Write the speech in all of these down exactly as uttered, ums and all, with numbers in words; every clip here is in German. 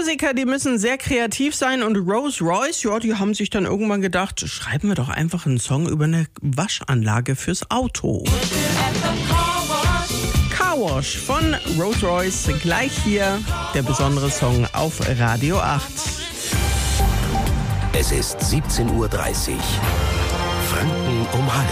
Musiker, die müssen sehr kreativ sein und Rolls-Royce, ja, die haben sich dann irgendwann gedacht, schreiben wir doch einfach einen Song über eine Waschanlage fürs Auto. Car Wash von Rolls-Royce, gleich hier der besondere Song auf Radio acht. Es ist siebzehn Uhr dreißig. Franken um halb.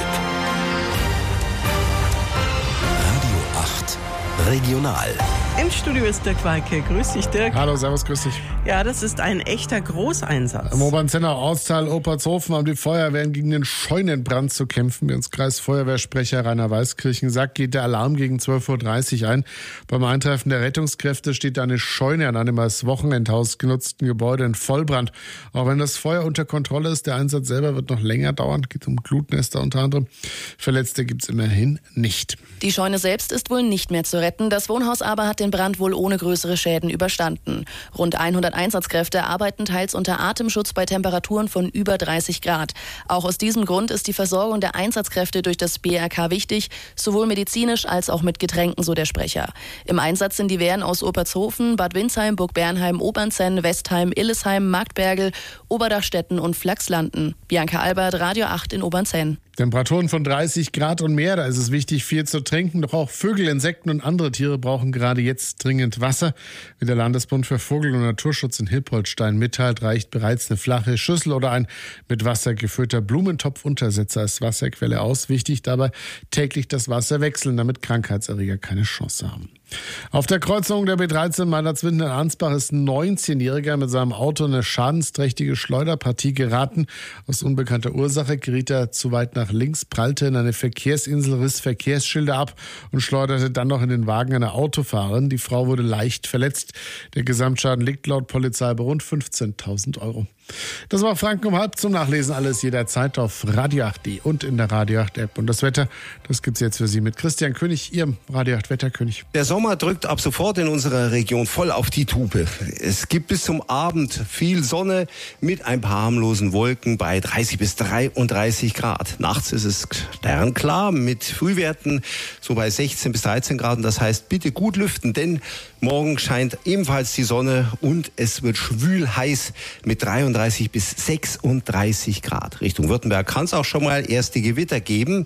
Radio acht Regional. Im Studio ist Dirk Weike. Grüß dich, Dirk. Hallo, servus, grüß dich. Ja, das ist ein echter Großeinsatz. Im Obernzenner Ortsteil Obertshofen haben die Feuerwehren gegen den Scheunenbrand zu kämpfen. Wie uns Kreisfeuerwehrsprecher Rainer Weißkirchen sagt, geht der Alarm gegen zwölf Uhr dreißig ein. Beim Eintreffen der Rettungskräfte steht eine Scheune an einem als Wochenendhaus genutzten Gebäude in Vollbrand. Auch wenn das Feuer unter Kontrolle ist, der Einsatz selber wird noch länger dauern. Geht um Glutnester unter anderem. Verletzte gibt es immerhin nicht. Die Scheune selbst ist wohl nicht mehr zu retten. Das Wohnhaus aber hat den Brand wohl ohne größere Schäden überstanden. Rund hundert Einsatzkräfte arbeiten teils unter Atemschutz bei Temperaturen von über dreißig Grad. Auch aus diesem Grund ist die Versorgung der Einsatzkräfte durch das B R K wichtig, sowohl medizinisch als auch mit Getränken, so der Sprecher. Im Einsatz sind die Wehren aus Obertshofen, Bad Windsheim, Burg Bernheim, Obernzenn, Westheim, Illesheim, Marktbergel, Oberdachstetten und Flachslanden. Bianca Albert, Radio acht in Obernzenn. Temperaturen von dreißig Grad und mehr, da ist es wichtig, viel zu trinken. Doch auch Vögel, Insekten und andere Tiere brauchen gerade jetzt dringend Wasser. Wie der Landesbund für Vogel- und Naturschutz in Hilpoltstein mitteilt, reicht bereits eine flache Schüssel oder ein mit Wasser gefüllter Blumentopfuntersetzer als Wasserquelle aus. Wichtig dabei, täglich das Wasser wechseln, damit Krankheitserreger keine Chance haben. Auf der Kreuzung der B dreizehn Meinerzwinden-Ansbach ist ein neunzehnjähriger mit seinem Auto in eine schadensträchtige Schleuderpartie geraten. Aus unbekannter Ursache geriet er zu weit nach links, prallte in eine Verkehrsinsel, riss Verkehrsschilder ab und schleuderte dann noch in den Wagen einer Autofahrerin. Die Frau wurde leicht verletzt. Der Gesamtschaden liegt laut Polizei bei rund fünfzehntausend Euro. Das war Franken um halb, zum Nachlesen alles jederzeit auf Radio acht punkt de und in der Radio acht App. Und das Wetter, das gibt's jetzt für Sie mit Christian König, Ihrem Radio acht Wetterkönig. Der Sommer drückt ab sofort in unserer Region voll auf die Tube. Es gibt bis zum Abend viel Sonne mit ein paar harmlosen Wolken bei dreißig bis dreiunddreißig Grad. Nachts ist es sternklar mit Frühwerten so bei sechzehn bis dreizehn Grad. Und das heißt, bitte gut lüften, denn morgen scheint ebenfalls die Sonne und es wird schwül heiß mit dreiunddreißig bis sechsunddreißig Grad. Richtung Württemberg kann es auch schon mal erste Gewitter geben.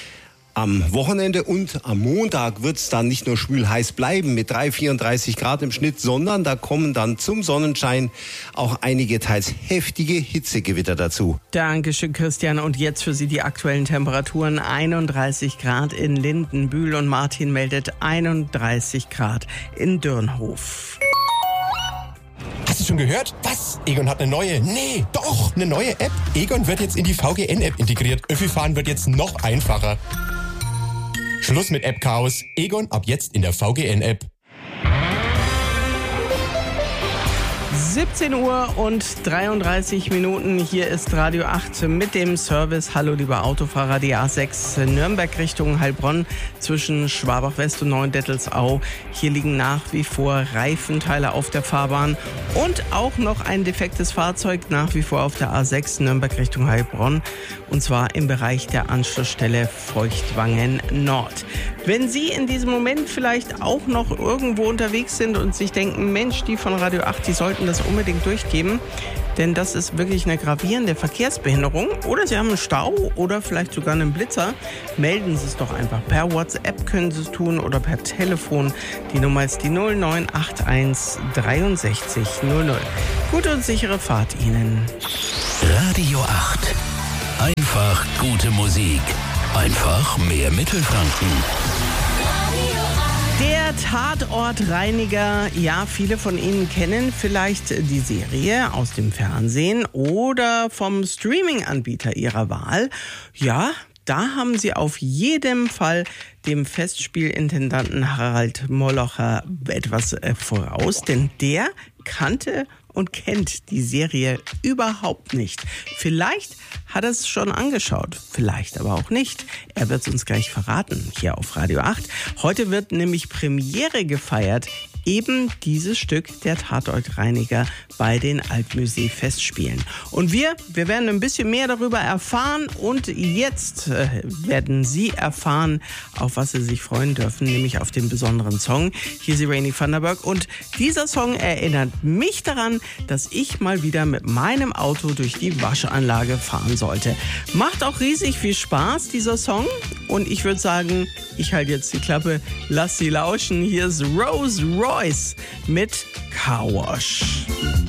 Am Wochenende und am Montag wird es dann nicht nur schwül heiß bleiben mit drei, vierunddreißig Grad im Schnitt, sondern da kommen dann zum Sonnenschein auch einige teils heftige Hitzegewitter dazu. Dankeschön, Christian. Und jetzt für Sie die aktuellen Temperaturen. einunddreißig Grad in Lindenbühl und Martin meldet einunddreißig Grad in Dürnhof. Hast du schon gehört? Was? Egon hat eine neue? Nee, doch, eine neue App. Egon wird jetzt in die V G N-App integriert. Öffi-Fahren wird jetzt noch einfacher. Schluss mit App-Chaos. Egon ab jetzt in der V G N-App. siebzehn Uhr und dreiunddreißig Minuten. Hier ist Radio acht mit dem Service. Hallo, lieber Autofahrer. Die A sechs Nürnberg Richtung Heilbronn zwischen Schwabach-West und Neuendettelsau. Hier liegen nach wie vor Reifenteile auf der Fahrbahn und auch noch ein defektes Fahrzeug nach wie vor auf der A sechs Nürnberg Richtung Heilbronn. Und zwar im Bereich der Anschlussstelle Feuchtwangen Nord. Wenn Sie in diesem Moment vielleicht auch noch irgendwo unterwegs sind und sich denken, Mensch, die von Radio acht, die sollten das unbedingt durchgeben, denn das ist wirklich eine gravierende Verkehrsbehinderung, oder Sie haben einen Stau oder vielleicht sogar einen Blitzer, melden Sie es doch einfach. Per WhatsApp können Sie es tun oder per Telefon. Die Nummer ist die null neun acht eins dreiundsechzig null null. Gute und sichere Fahrt Ihnen. Radio acht. Einfach gute Musik. Einfach mehr Mittelfranken. Der Tatortreiniger, ja, viele von Ihnen kennen vielleicht die Serie aus dem Fernsehen oder vom Streaming-Anbieter Ihrer Wahl. Ja, da haben Sie auf jeden Fall dem Festspielintendanten Harald Molocher etwas äh, voraus, denn der kannte und kennt die Serie überhaupt nicht. Vielleicht hat er es schon angeschaut, vielleicht aber auch nicht. Er wird es uns gleich verraten, hier auf Radio acht. Heute wird nämlich Premiere gefeiert eben dieses Stück der Tatortreiniger bei den Altmusee-Festspielen. Und wir, wir werden ein bisschen mehr darüber erfahren und jetzt äh, werden Sie erfahren, auf was Sie sich freuen dürfen, nämlich auf den besonderen Song. Hier ist Rainy Vanderberg und dieser Song erinnert mich daran, dass ich mal wieder mit meinem Auto durch die Waschanlage fahren sollte. Macht auch riesig viel Spaß, dieser Song, und ich würde sagen, ich halte jetzt die Klappe, lass sie lauschen. Hier ist Rose Royce mit Car Wash.